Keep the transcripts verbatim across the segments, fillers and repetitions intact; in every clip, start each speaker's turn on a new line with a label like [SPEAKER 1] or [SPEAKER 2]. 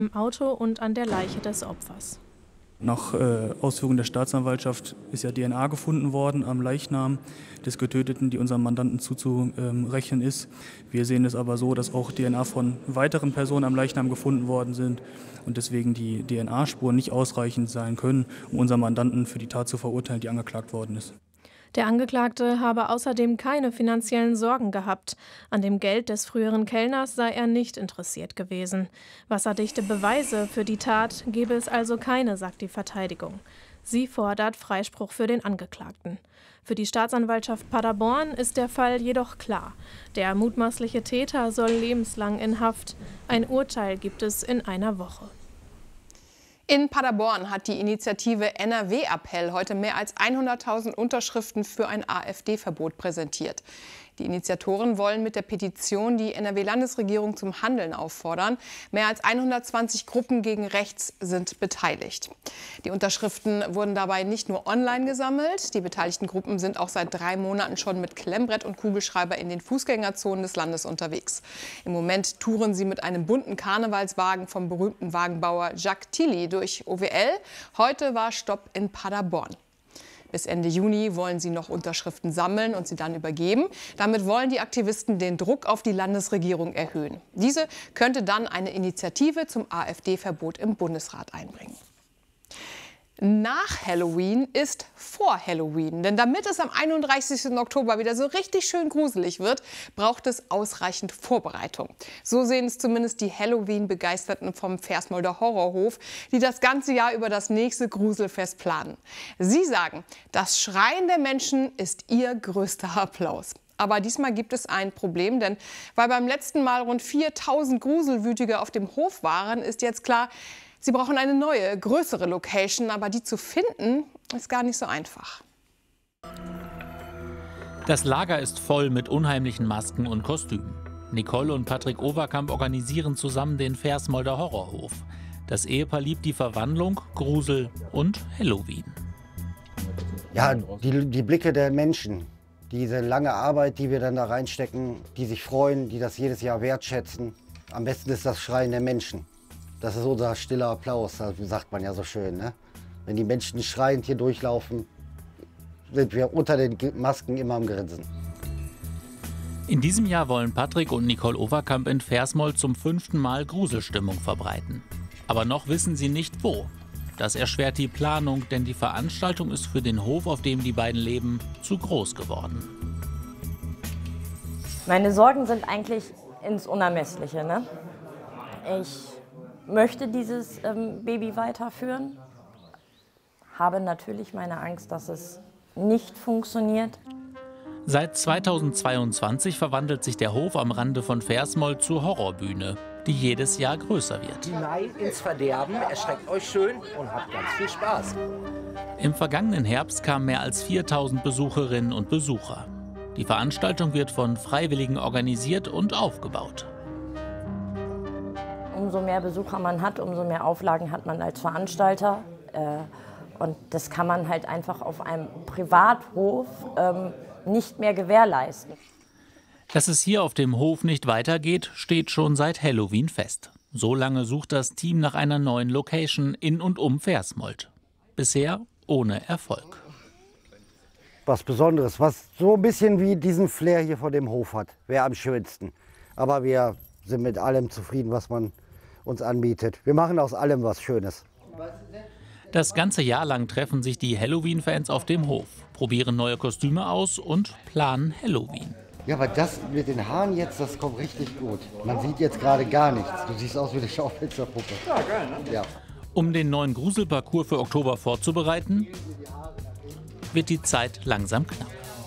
[SPEAKER 1] im Auto und an der Leiche des Opfers.
[SPEAKER 2] Nach äh, Ausführung der Staatsanwaltschaft ist ja D N A gefunden worden am Leichnam des Getöteten, die unserem Mandanten zuzurechnen ist. Wir sehen es aber so, dass auch D N A von weiteren Personen am Leichnam gefunden worden sind und deswegen die D N A-Spuren nicht ausreichend sein können, um unseren Mandanten für die Tat zu verurteilen, die angeklagt worden ist.
[SPEAKER 1] Der Angeklagte habe außerdem keine finanziellen Sorgen gehabt. An dem Geld des früheren Kellners sei er nicht interessiert gewesen. Wasserdichte Beweise für die Tat gebe es also keine, sagt die Verteidigung. Sie fordert Freispruch für den Angeklagten. Für die Staatsanwaltschaft Paderborn ist der Fall jedoch klar. Der mutmaßliche Täter soll lebenslang in Haft. Ein Urteil gibt es in einer Woche.
[SPEAKER 3] In Paderborn hat die Initiative N R W-Appell heute mehr als hunderttausend Unterschriften für ein AfD-Verbot präsentiert. Die Initiatoren wollen mit der Petition die N R W-Landesregierung zum Handeln auffordern. Mehr als hundertzwanzig Gruppen gegen rechts sind beteiligt. Die Unterschriften wurden dabei nicht nur online gesammelt. Die beteiligten Gruppen sind auch seit drei Monaten schon mit Klemmbrett und Kugelschreiber in den Fußgängerzonen des Landes unterwegs. Im Moment touren sie mit einem bunten Karnevalswagen vom berühmten Wagenbauer Jacques Tilly durch O W L. Heute war Stopp in Paderborn. Bis Ende Juni wollen sie noch Unterschriften sammeln und sie dann übergeben. Damit wollen die Aktivisten den Druck auf die Landesregierung erhöhen. Diese könnte dann eine Initiative zum AfD-Verbot im Bundesrat einbringen. Nach Halloween ist vor Halloween. Denn damit es am einunddreißigsten Oktober wieder so richtig schön gruselig wird, braucht es ausreichend Vorbereitung. So sehen es zumindest die Halloween-Begeisterten vom Versmolder Horrorhof, die das ganze Jahr über das nächste Gruselfest planen. Sie sagen, das Schreien der Menschen ist ihr größter Applaus. Aber diesmal gibt es ein Problem, denn weil beim letzten Mal rund viertausend Gruselwütige auf dem Hof waren, ist jetzt klar, sie brauchen eine neue, größere Location, aber die zu finden, ist gar nicht so einfach.
[SPEAKER 4] Das Lager ist voll mit unheimlichen Masken und Kostümen. Nicole und Patrick Overkamp organisieren zusammen den Versmolder Horrorhof. Das Ehepaar liebt die Verwandlung, Grusel und Halloween.
[SPEAKER 5] Ja, die, die Blicke der Menschen, diese lange Arbeit, die wir dann da reinstecken, die sich freuen, die das jedes Jahr wertschätzen. Am besten ist das Schreien der Menschen. Das ist unser stiller Applaus, sagt man ja so schön. Ne? Wenn die Menschen schreiend hier durchlaufen, sind wir unter den Masken immer am Grinsen.
[SPEAKER 4] In diesem Jahr wollen Patrick und Nicole Overkamp in Versmold zum fünften Mal Gruselstimmung verbreiten. Aber noch wissen sie nicht wo. Das erschwert die Planung, denn die Veranstaltung ist für den Hof, auf dem die beiden leben, zu groß geworden.
[SPEAKER 6] Meine Sorgen sind eigentlich ins Unermessliche. Ne? Ich möchte dieses ähm, Baby weiterführen, habe natürlich meine Angst, dass es nicht funktioniert.
[SPEAKER 4] Seit zweitausendzweiundzwanzig verwandelt sich der Hof am Rande von Versmold zur Horrorbühne, die jedes Jahr größer wird.
[SPEAKER 7] Hinein ins Verderben, erschreckt euch schön und habt ganz viel Spaß.
[SPEAKER 4] Im vergangenen Herbst kamen mehr als viertausend Besucherinnen und Besucher. Die Veranstaltung wird von Freiwilligen organisiert und aufgebaut.
[SPEAKER 6] Umso mehr Besucher man hat, umso mehr Auflagen hat man als Veranstalter. Und das kann man halt einfach auf einem Privathof nicht mehr gewährleisten.
[SPEAKER 4] Dass es hier auf dem Hof nicht weitergeht, steht schon seit Halloween fest. So lange sucht das Team nach einer neuen Location in und um Versmold. Bisher ohne Erfolg.
[SPEAKER 5] Was Besonderes, was so ein bisschen wie diesen Flair hier vor dem Hof hat, wäre am schönsten. Aber wir sind mit allem zufrieden, was man uns anbietet. Wir machen aus allem was Schönes.
[SPEAKER 4] Das ganze Jahr lang treffen sich die Halloween-Fans auf dem Hof, probieren neue Kostüme aus und planen Halloween.
[SPEAKER 5] Ja, aber das mit den Haaren jetzt, das kommt richtig gut. Man sieht jetzt gerade gar nichts. Du siehst aus wie eine Schaufensterpuppe. Ja, geil, ne? Ja.
[SPEAKER 4] Um den neuen Gruselparcours für Oktober vorzubereiten, wird die Zeit langsam knapp.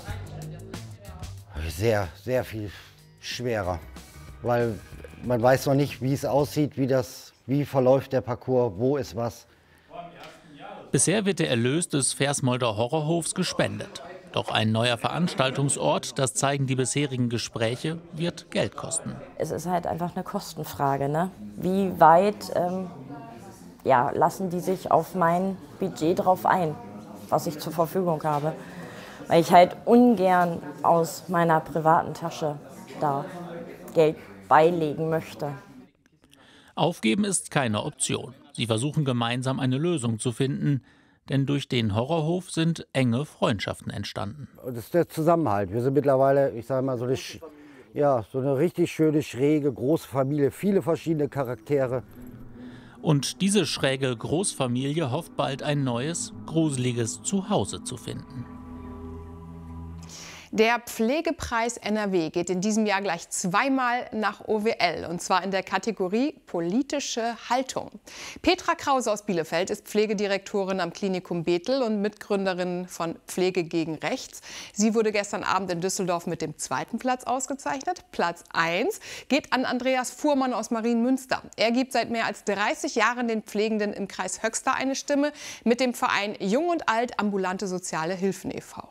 [SPEAKER 5] Sehr, sehr viel schwerer. Weil man weiß noch nicht, wie es aussieht, wie, das, wie verläuft der Parcours, wo ist was.
[SPEAKER 4] Bisher wird der Erlös des Versmolder Horrorhofs gespendet. Doch ein neuer Veranstaltungsort, das zeigen die bisherigen Gespräche, wird Geld kosten.
[SPEAKER 6] Es ist halt einfach eine Kostenfrage. Ne? Wie weit ähm, ja, lassen die sich auf mein Budget drauf ein, was ich zur Verfügung habe? Weil ich halt ungern aus meiner privaten Tasche da Geld beilegen möchte.
[SPEAKER 4] Aufgeben ist keine Option. Sie versuchen gemeinsam eine Lösung zu finden, denn durch den Horrorhof sind enge Freundschaften entstanden.
[SPEAKER 5] Das ist der Zusammenhalt. Wir sind mittlerweile, ich sage mal, so eine, ja, so eine richtig schöne, schräge, große Familie, viele verschiedene Charaktere.
[SPEAKER 4] Und diese schräge Großfamilie hofft bald ein neues, gruseliges Zuhause zu finden.
[SPEAKER 3] Der Pflegepreis N R W geht in diesem Jahr gleich zweimal nach O W L, und zwar in der Kategorie politische Haltung. Petra Krause aus Bielefeld ist Pflegedirektorin am Klinikum Bethel und Mitgründerin von Pflege gegen Rechts. Sie wurde gestern Abend in Düsseldorf mit dem zweiten Platz ausgezeichnet. Platz eins geht an Andreas Fuhrmann aus Marienmünster. Er gibt seit mehr als dreißig Jahren den Pflegenden im Kreis Höxter eine Stimme mit dem Verein Jung und Alt Ambulante Soziale Hilfen e V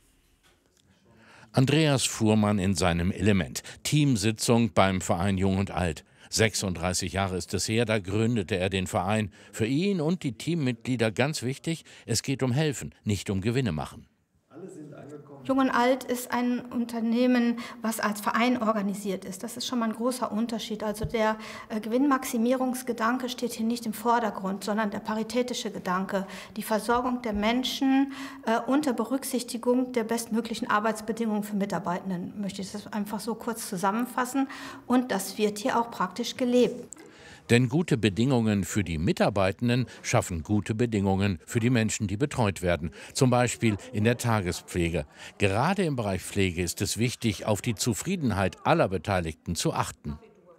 [SPEAKER 8] Andreas Fuhrmann in seinem Element. Teamsitzung beim Verein Jung und Alt. sechsunddreißig Jahre ist es her, da gründete er den Verein. Für ihn und die Teammitglieder ganz wichtig, es geht um Helfen, nicht um Gewinne machen.
[SPEAKER 9] Jung und Alt ist ein Unternehmen, was als Verein organisiert ist. Das ist schon mal ein großer Unterschied. Also der äh, Gewinnmaximierungsgedanke steht hier nicht im Vordergrund, sondern der paritätische Gedanke. Die Versorgung der Menschen äh, unter Berücksichtigung der bestmöglichen Arbeitsbedingungen für Mitarbeitenden, möchte ich das einfach so kurz zusammenfassen. Und das wird hier auch praktisch gelebt.
[SPEAKER 8] Denn gute Bedingungen für die Mitarbeitenden schaffen gute Bedingungen für die Menschen, die betreut werden. Zum Beispiel in der Tagespflege. Gerade im Bereich Pflege ist es wichtig, auf die Zufriedenheit aller Beteiligten zu achten.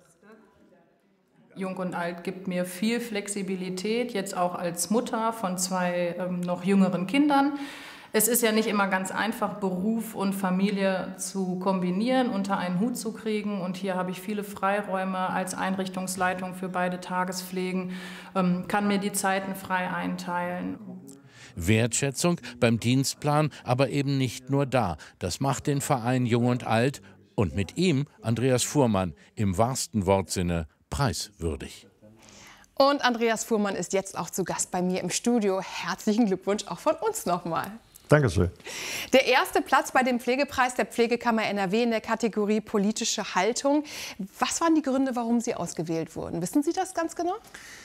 [SPEAKER 10] Jung und Alt gibt mir viel Flexibilität, jetzt auch als Mutter von zwei ähm, noch jüngeren Kindern. Es ist ja nicht immer ganz einfach, Beruf und Familie zu kombinieren, unter einen Hut zu kriegen. Und hier habe ich viele Freiräume als Einrichtungsleitung für beide Tagespflegen, ähm, kann mir die Zeiten frei einteilen.
[SPEAKER 8] Wertschätzung beim Dienstplan, aber eben nicht nur da. Das macht den Verein Jung und Alt und mit ihm Andreas Fuhrmann im wahrsten Wortsinne preiswürdig.
[SPEAKER 3] Und Andreas Fuhrmann ist jetzt auch zu Gast bei mir im Studio. Herzlichen Glückwunsch auch von uns nochmal.
[SPEAKER 11] Dankeschön.
[SPEAKER 3] Der erste Platz bei dem Pflegepreis der Pflegekammer N R W in der Kategorie politische Haltung. Was waren die Gründe, warum Sie ausgewählt wurden? Wissen Sie das ganz genau?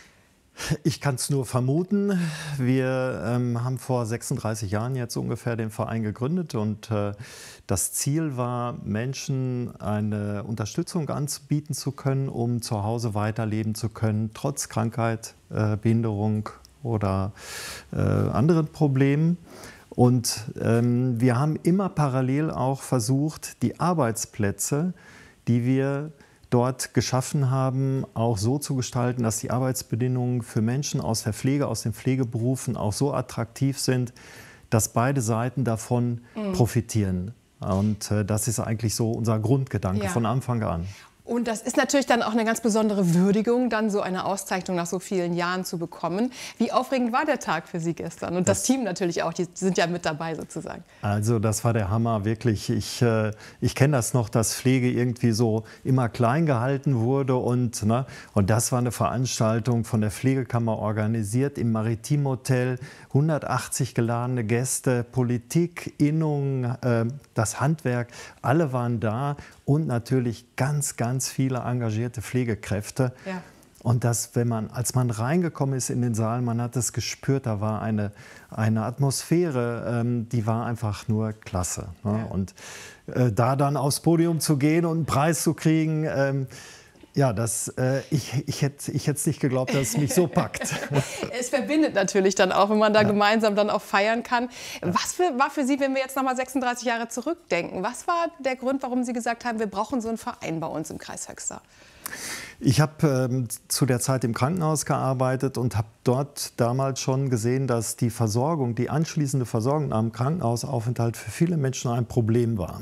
[SPEAKER 11] Ich kann es nur vermuten. Wir ähm, haben vor sechsunddreißig Jahren jetzt ungefähr den Verein gegründet und äh, das Ziel war, Menschen eine Unterstützung anbieten zu können, um zu Hause weiterleben zu können, trotz Krankheit, äh, Behinderung oder äh, anderen Problemen. Und ähm, wir haben immer parallel auch versucht, die Arbeitsplätze, die wir dort geschaffen haben, auch so zu gestalten, dass die Arbeitsbedingungen für Menschen aus der Pflege, aus den Pflegeberufen auch so attraktiv sind, dass beide Seiten davon mhm. profitieren. Und äh, das ist eigentlich so unser Grundgedanke ja. von Anfang an.
[SPEAKER 3] Und das ist natürlich dann auch eine ganz besondere Würdigung, dann so eine Auszeichnung nach so vielen Jahren zu bekommen. Wie aufregend war der Tag für Sie gestern? Und das, das Team natürlich auch, die sind ja mit dabei sozusagen.
[SPEAKER 11] Also das war der Hammer, wirklich. Ich, äh, ich kenne das noch, dass Pflege irgendwie so immer klein gehalten wurde. Und, ne, und das war eine Veranstaltung von der Pflegekammer organisiert im Maritim Hotel. hundertachtzig geladene Gäste, Politik, Innung, äh, das Handwerk, alle waren da. Und natürlich ganz, ganz viele engagierte Pflegekräfte. Ja. Und das, wenn man, als man reingekommen ist in den Saal, man hat es gespürt, da war eine, eine Atmosphäre, ähm, die war einfach nur klasse. Ne? Ja. Und äh, da dann aufs Podium zu gehen und einen Preis zu kriegen, ähm, ja, das, äh, ich, ich hätte ich hätte es nicht geglaubt, dass es mich so packt.
[SPEAKER 3] Es verbindet natürlich dann auch, wenn man da ja. gemeinsam dann auch feiern kann. Ja. Was für, war für Sie, wenn wir jetzt noch mal sechsunddreißig Jahre zurückdenken, was war der Grund, warum Sie gesagt haben, wir brauchen so einen Verein bei uns im Kreis Höxter?
[SPEAKER 11] Ich habe ähm, zu der Zeit im Krankenhaus gearbeitet und habe dort damals schon gesehen, dass die Versorgung, die anschließende Versorgung am Krankenhausaufenthalt für viele Menschen ein Problem war.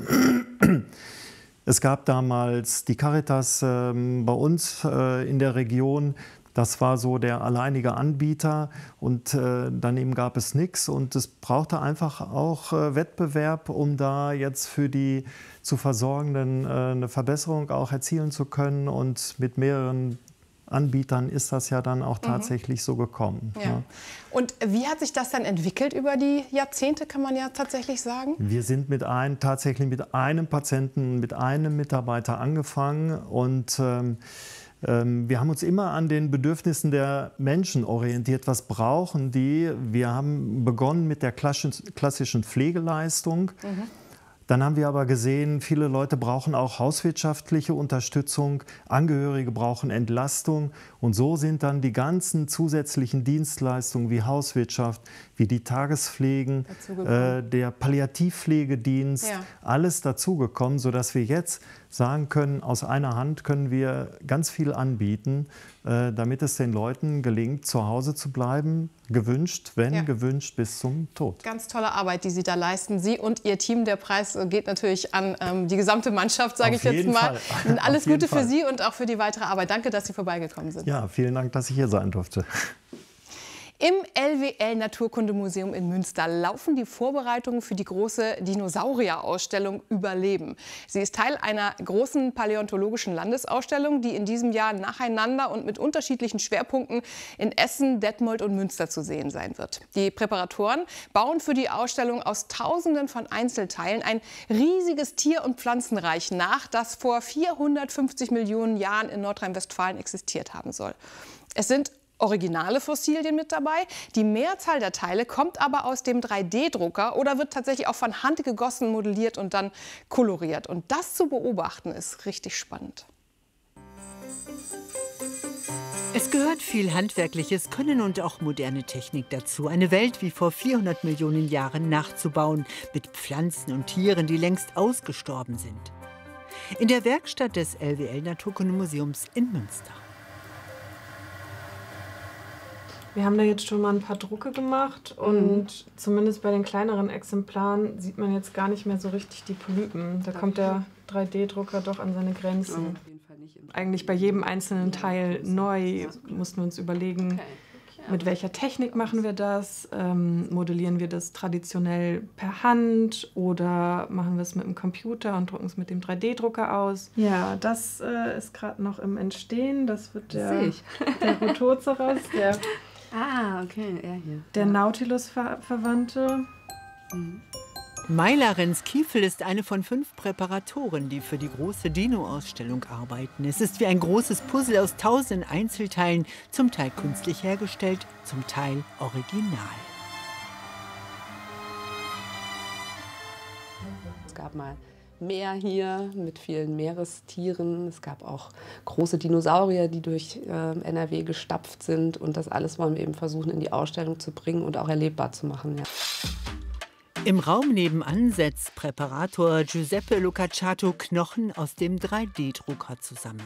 [SPEAKER 11] Es gab damals die Caritas äh, bei uns äh, in der Region. Das war so der alleinige Anbieter und äh, daneben gab es nichts. Und es brauchte einfach auch äh, Wettbewerb, um da jetzt für die zu Versorgenden äh, eine Verbesserung auch erzielen zu können. Und mit mehreren Anbietern ist das ja dann auch tatsächlich mhm. so gekommen.
[SPEAKER 3] Ja. Ja. Und wie hat sich das dann entwickelt über die Jahrzehnte, kann man ja tatsächlich sagen?
[SPEAKER 11] Wir sind mit ein, tatsächlich mit einem Patienten, mit einem Mitarbeiter angefangen und ähm, Wir haben uns immer an den Bedürfnissen der Menschen orientiert. Was brauchen die? Wir haben begonnen mit der klassischen Pflegeleistung. Mhm. Dann haben wir aber gesehen, viele Leute brauchen auch hauswirtschaftliche Unterstützung, Angehörige brauchen Entlastung. Und so sind dann die ganzen zusätzlichen Dienstleistungen wie Hauswirtschaft, wie die Tagespflegen, äh, der Palliativpflegedienst, ja. alles dazugekommen, sodass wir jetzt sagen können, aus einer Hand können wir ganz viel anbieten, äh, damit es den Leuten gelingt, zu Hause zu bleiben, gewünscht, wenn ja. gewünscht, bis zum Tod.
[SPEAKER 3] Ganz tolle Arbeit, die Sie da leisten. Sie und Ihr Team. Der Preis geht natürlich an ähm, die gesamte Mannschaft, sage ich jetzt mal. Fall. Alles Gute für Sie und auch für die weitere Arbeit. Danke, dass Sie vorbeigekommen sind.
[SPEAKER 11] Ja, vielen Dank, dass ich hier sein durfte.
[SPEAKER 3] Im L W L-Naturkundemuseum in Münster laufen die Vorbereitungen für die große Dinosaurier-Ausstellung Überleben. Sie ist Teil einer großen paläontologischen Landesausstellung, die in diesem Jahr nacheinander und mit unterschiedlichen Schwerpunkten in Essen, Detmold und Münster zu sehen sein wird. Die Präparatoren bauen für die Ausstellung aus Tausenden von Einzelteilen ein riesiges Tier- und Pflanzenreich nach, das vor vierhundertfünfzig Millionen Jahren in Nordrhein-Westfalen existiert haben soll. Es sind originale Fossilien mit dabei. Die Mehrzahl der Teile kommt aber aus dem drei D Drucker oder wird tatsächlich auch von Hand gegossen, modelliert und dann koloriert. Und das zu beobachten ist richtig spannend.
[SPEAKER 12] Es gehört viel handwerkliches Können und auch moderne Technik dazu, eine Welt wie vor vierhundert Millionen Jahren nachzubauen, mit Pflanzen und Tieren, die längst ausgestorben sind. In der Werkstatt des L W L-Naturkundemuseums in Münster.
[SPEAKER 13] Wir haben da jetzt schon mal ein paar Drucke gemacht und mhm. zumindest bei den kleineren Exemplaren sieht man jetzt gar nicht mehr so richtig die Polypen. Da kommt der drei D Drucker doch an seine Grenzen. Eigentlich bei jedem einzelnen Teil neu mussten wir uns überlegen, mit welcher Technik machen wir das? Ähm, modellieren wir das traditionell per Hand oder machen wir es mit dem Computer und drucken es mit dem drei D Drucker aus? Ja, das äh, ist gerade noch im Entstehen. Das wird der, der Rutoceras, der
[SPEAKER 14] Ah, okay, er hier.
[SPEAKER 13] Der Nautilus-Verwandte.
[SPEAKER 12] Mhm. Maila Renz-Kiefel ist eine von fünf Präparatoren, die für die große Dino-Ausstellung arbeiten. Es ist wie ein großes Puzzle aus tausenden Einzelteilen, zum Teil künstlich hergestellt, zum Teil original.
[SPEAKER 14] Es gab mal Meer hier mit vielen Meerestieren. Es gab auch große Dinosaurier, die durch äh, N R W gestapft sind. Und das alles wollen wir eben versuchen, in die Ausstellung zu bringen und auch erlebbar zu machen. Ja.
[SPEAKER 12] Im Raum nebenan setzt Präparator Giuseppe Lucacciato Knochen aus dem drei D Drucker zusammen.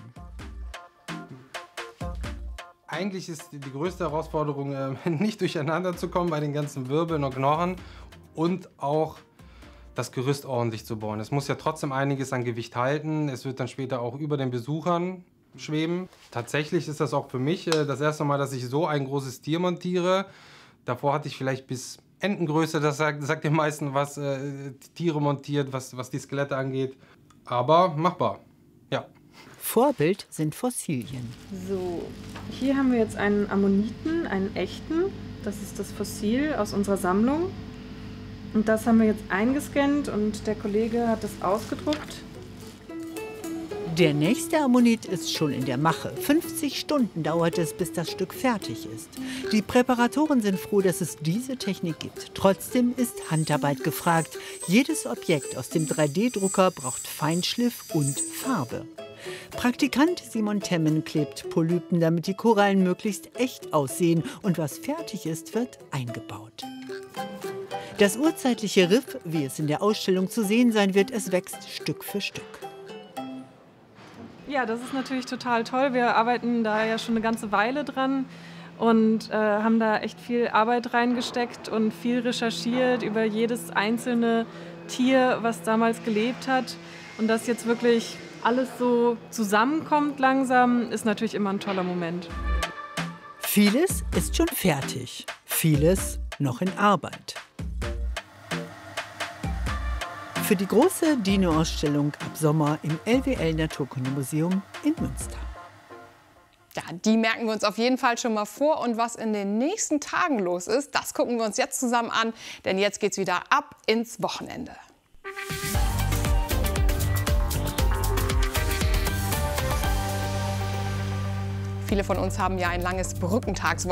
[SPEAKER 15] Eigentlich ist die größte Herausforderung, äh, nicht durcheinander zu kommen bei den ganzen Wirbeln und Knochen und auch das Gerüst ordentlich zu bauen. Es muss ja trotzdem einiges an Gewicht halten. Es wird dann später auch über den Besuchern schweben. Tatsächlich ist das auch für mich äh, das erste Mal, dass ich so ein großes Tier montiere. Davor hatte ich vielleicht bis Entengröße, das sagt, sagt den meisten was, äh, Tiere montiert, was, was die Skelette angeht. Aber machbar, ja.
[SPEAKER 12] Vorbild sind Fossilien.
[SPEAKER 13] So, hier haben wir jetzt einen Ammoniten, einen echten. Das ist das Fossil aus unserer Sammlung. Und das haben wir jetzt eingescannt und der Kollege hat das ausgedruckt.
[SPEAKER 12] Der nächste Ammonit ist schon in der Mache. fünfzig Stunden dauert es, bis das Stück fertig ist. Die Präparatoren sind froh, dass es diese Technik gibt. Trotzdem ist Handarbeit gefragt. Jedes Objekt aus dem drei D Drucker braucht Feinschliff und Farbe. Praktikant Simon Temmen klebt Polypen, damit die Korallen möglichst echt aussehen. Und was fertig ist, wird eingebaut. Das urzeitliche Riff, wie es in der Ausstellung zu sehen sein wird, es wächst Stück für Stück.
[SPEAKER 13] Ja, das ist natürlich total toll. Wir arbeiten da ja schon eine ganze Weile dran und äh, haben da echt viel Arbeit reingesteckt und viel recherchiert über jedes einzelne Tier, was damals gelebt hat. Und dass jetzt wirklich alles so zusammenkommt langsam, ist natürlich immer ein toller Moment.
[SPEAKER 12] Vieles ist schon fertig, vieles noch in Arbeit. Für die große Dino-Ausstellung ab Sommer im L W L-Naturkundemuseum in Münster.
[SPEAKER 3] Ja, die merken wir uns auf jeden Fall schon mal vor. Und was in den nächsten Tagen los ist, das gucken wir uns jetzt zusammen an. Denn jetzt geht's wieder ab ins Wochenende. Viele von uns haben ja ein langes Brückentagswochenende.